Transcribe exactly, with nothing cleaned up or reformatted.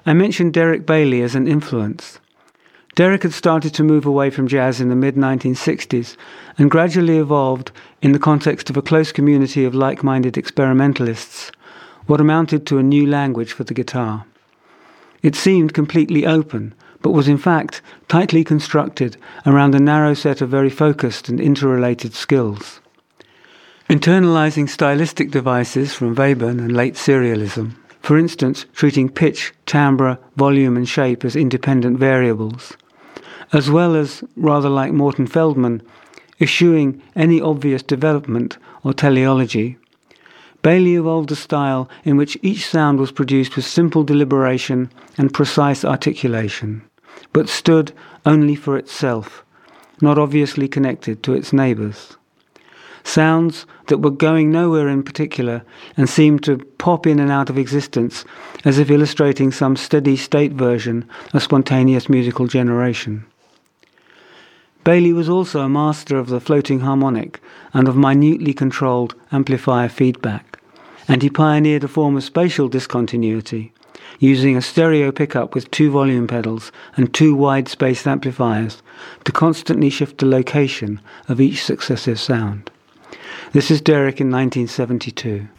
I mentioned Derek Bailey as an influence. Derek had started to move away from jazz in the mid nineteen sixties and gradually evolved, in the context of a close community of like-minded experimentalists, what amounted to a new language for the guitar. It seemed completely open, but was in fact tightly constructed around a narrow set of very focused and interrelated skills. Internalizing stylistic devices from Webern and late serialism, for instance treating pitch, timbre, volume and shape as independent variables, as well as, rather like Morton Feldman, eschewing any obvious development or teleology, Bailey evolved a style in which each sound was produced with simple deliberation and precise articulation, but stood only for itself, not obviously connected to its neighbours. Sounds that were going nowhere in particular and seemed to pop in and out of existence as if illustrating some steady-state version of spontaneous musical generation. Bailey was also a master of the floating harmonic and of minutely controlled amplifier feedback, and he pioneered a form of spatial discontinuity, using a stereo pickup with two volume pedals and two wide-spaced amplifiers to constantly shift the location of each successive sound. This is Derek in nineteen seventy-two.